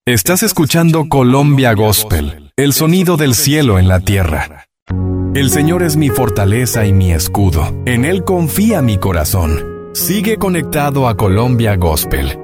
Estás escuchando Colombia Gospel, el sonido del cielo en la tierra. El Señor es mi fortaleza y mi escudo. En Él confía mi corazón. Sigue conectado a Colombia Gospel